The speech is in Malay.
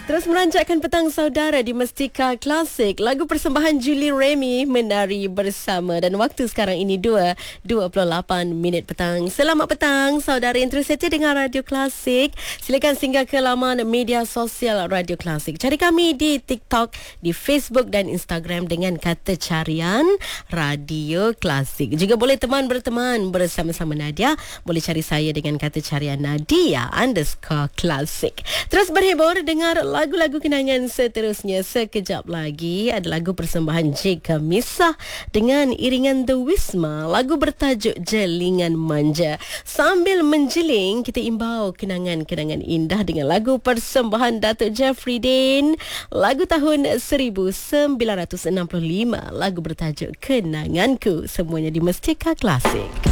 Terus meranjakkan petang saudara di Mestika Klasik. Lagu persembahan Julie Remy menari bersama. Dan waktu sekarang ini 2:28 petang. Selamat petang saudara yang terus setia dengan Radio Klasik. Silakan singgah ke laman media sosial Radio Klasik. Cari kami di TikTok, di Facebook dan Instagram dengan kata carian Radio Klasik. Juga boleh berteman bersama-sama Nadia. Boleh cari saya dengan kata carian Nadia_Klasik. Terus berhibur dengar lagu-lagu kenangan seterusnya. Sekejap lagi ada lagu persembahan Jika Misah dengan iringan The Wisma. Lagu bertajuk Jelingan Manja. Sambil menjeling, kita imbau kenangan-kenangan indah dengan lagu persembahan Datuk Jeffrey Dean. Lagu tahun 1965. Lagu bertajuk Kenanganku. Semuanya di Mestika Klasik.